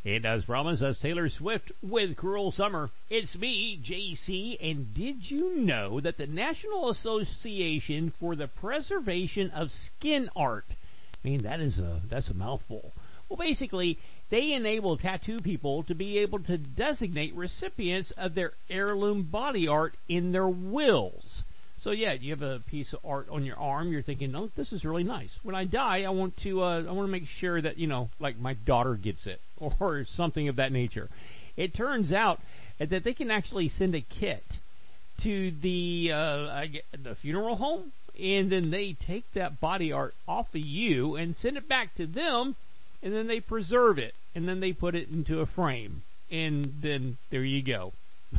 It does promise us Taylor Swift with Cruel Summer. It's me, JC, and did you know that the National Association for the Preservation of Skin Art, I mean, that's a mouthful. Well, basically, they enable tattoo people to be able to designate recipients of their heirloom body art in their wills. So yeah, you have a piece of art on your arm. You're thinking, "Oh, this is really nice. When I die, I want to make sure that like my daughter gets it or something of that nature." It turns out that they can actually send a kit to the funeral home, and then they take that body art off of you and send it back to them, and then they preserve it, and then they put it into a frame, and then there you go.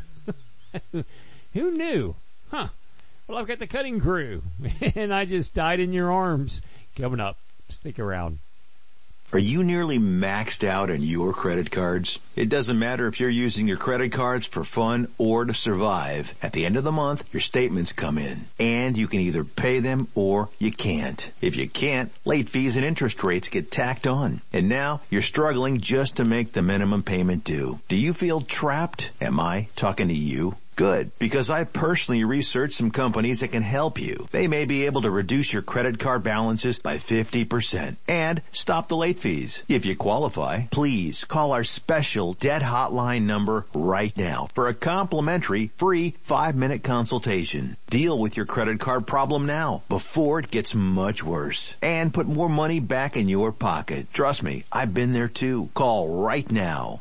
Who knew? Huh? Well, I've got the cutting crew, and I just died in your arms. Coming up. Stick around. Are you nearly maxed out on your credit cards? It doesn't matter if you're using your credit cards for fun or to survive. At the end of the month, your statements come in, and you can either pay them or you can't. If you can't, late fees and interest rates get tacked on. And now you're struggling just to make the minimum payment due. Do you feel trapped? Am I talking to you? Good, because I personally researched some companies that can help you. They may be able to reduce your credit card balances by 50% and stop the late fees. If you qualify, please call our special debt hotline number right now for a complimentary free 5-minute consultation. Deal with your credit card problem now before it gets much worse and put more money back in your pocket. Trust me, I've been there too. Call right now.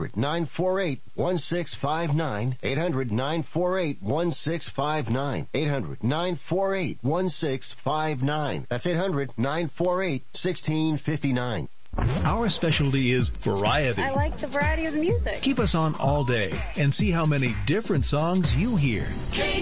800-948-1659. 800-948-1659. 800-948-1659. That's 800-948-1659. Our specialty is variety. I like the variety of the music. Keep us on all day and see how many different songs you hear.